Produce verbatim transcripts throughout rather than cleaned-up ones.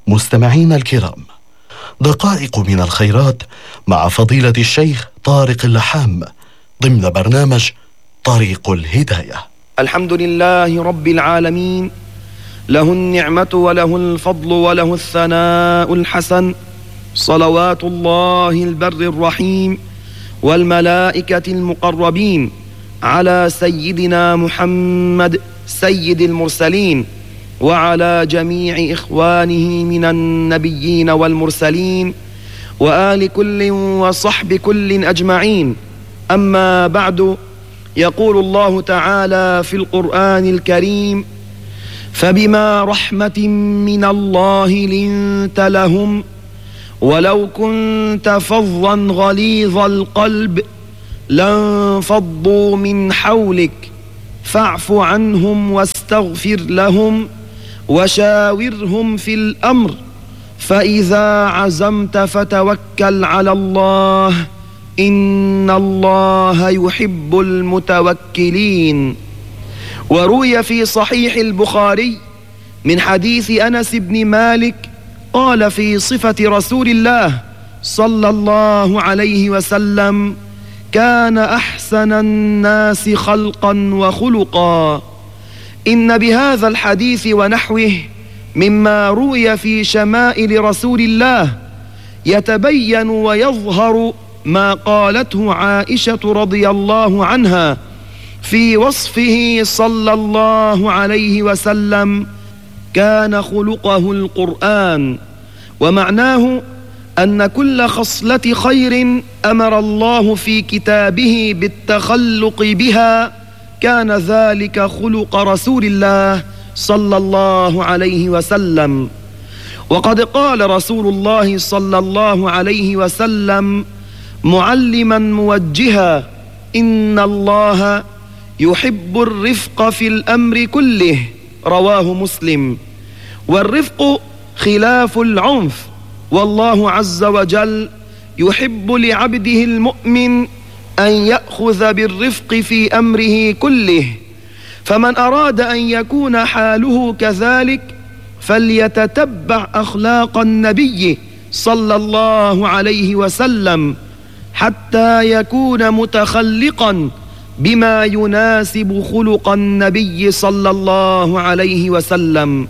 مستمعين الكرام، دقائق من الخيرات مع فضيلة الشيخ طارق اللحام ضمن برنامج طريق الهداية. الحمد لله رب العالمين، له النعمة وله الفضل وله الثناء الحسن، صلوات الله البر الرحيم والملائكة المقربين على سيدنا محمد سيد المرسلين وعلى جميع إخوانه من النبيين والمرسلين وآل كل وصحب كل أجمعين. أما بعد، يقول الله تعالى في القرآن الكريم: فبما رحمة من الله لنت لهم ولو كنت فظا غليظ القلب لانفضوا من حولك فاعف عنهم واستغفر لهم وشاورهم في الأمر فإذا عزمت فتوكل على الله إن الله يحب المتوكلين. وروي في صحيح البخاري من حديث أنس بن مالك قال في صفة رسول الله صلى الله عليه وسلم: كان أحسن الناس خلقا وخلقا. إن بهذا الحديث ونحوه مما روي في شمائل رسول الله يتبين ويظهر ما قالته عائشة رضي الله عنها في وصفه صلى الله عليه وسلم: كان خلقه القرآن. ومعناه أن كل خصلة خير أمر الله في كتابه بالتخلق بها كان ذلك خلق رسول الله صلى الله عليه وسلم. وقد قال رسول الله صلى الله عليه وسلم معلما موجها: إن الله يحب الرفق في الأمر كله. رواه مسلم. والرفق خلاف العنف، والله عز وجل يحب لعبده المؤمن أن يأخذ بالرفق في أمره كله. فمن أراد أن يكون حاله كذلك فليتتبع أخلاق النبي صلى الله عليه وسلم حتى يكون متخلقا بما يناسب خلق النبي صلى الله عليه وسلم.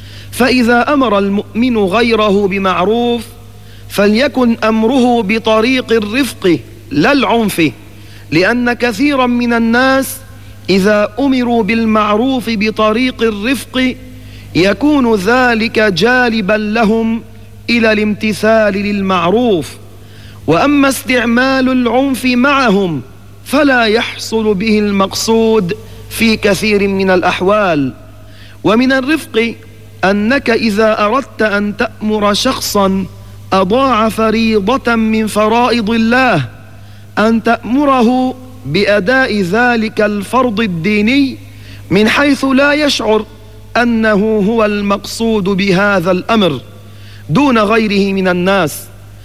فإذا أمر المؤمن غيره بمعروف فليكن أمره بطريق الرفق لا العنف، لأن كثيرا من الناس إذا أمروا بالمعروف بطريق الرفق يكون ذلك جالبا لهم إلى الامتثال للمعروف، وأما استعمال العنف معهم فلا يحصل به المقصود في كثير من الأحوال. ومن الرفق أنك إذا أردت أن تأمر شخصا أضاع فريضة من فرائض الله أن تأمره بأداء ذلك الفرض الديني من حيث لا يشعر أنه هو المقصود بهذا الأمر دون غيره من الناس.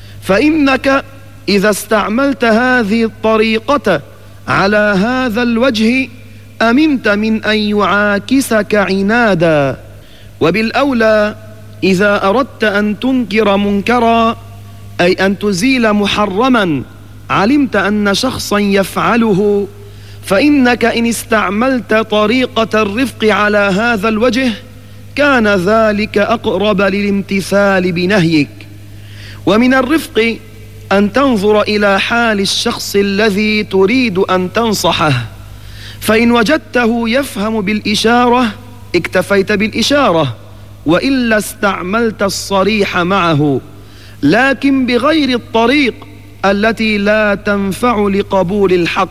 فإنك إذا استعملت هذه الطريقة على هذا الوجه أمنت من أن يعاكسك عنادا. وبالأولى إذا أردت أن تنكر منكرا، أي أن تزيل محرما علمت أن شخصا يفعله، فإنك إن استعملت طريقة الرفق على هذا الوجه كان ذلك أقرب للامتثال بنهيك. ومن الرفق أن تنظر إلى حال الشخص الذي تريد أن تنصحه، فإن وجدته يفهم بالإشارة اكتفيت بالإشارة، وإلا استعملت الصريح معه، لكن بغير الطريق التي لا تنفع لقبول الحق،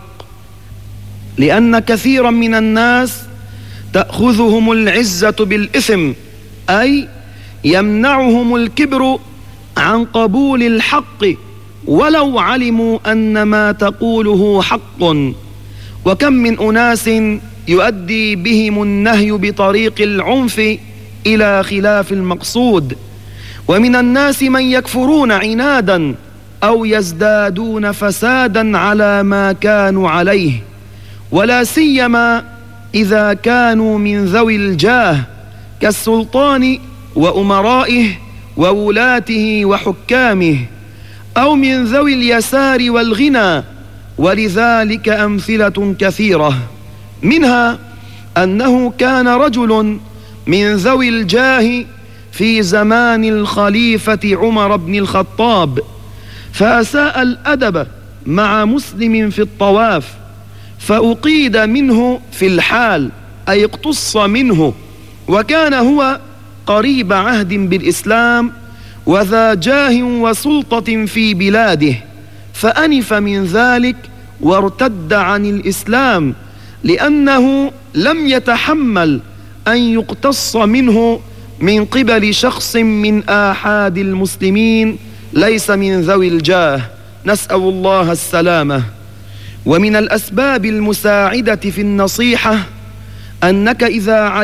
لأن كثيرا من الناس تأخذهم العزة بالإثم، أي يمنعهم الكبر عن قبول الحق ولو علموا أن ما تقوله حق. وكم من أناس يؤدي بهم النهي بطريق العنف إلى خلاف المقصود. ومن الناس من يكفرون عنادا أو يزدادون فسادا على ما كانوا عليه، ولا سيما إذا كانوا من ذوي الجاه كالسلطان وأمرائه وولاته وحكامه، أو من ذوي اليسار والغنى، ولذلك أمثلة كثيرة، منها أنه كان رجل من ذوي الجاه في زمان الخليفة عمر بن الخطاب فأساء الأدب مع مسلم في الطواف، فأقيد منه في الحال، أي اقتص منه، وكان هو قريب عهد بالإسلام وذا جاه وسلطة في بلاده، فأنف من ذلك وارتد عن الإسلام، لأنه لم يتحمل أن يقتص منه من قبل شخص من آحاد المسلمين ليس من ذوي الجاه، نسأل الله السلامة. ومن الأسباب المساعدة في النصيحة أنك إذا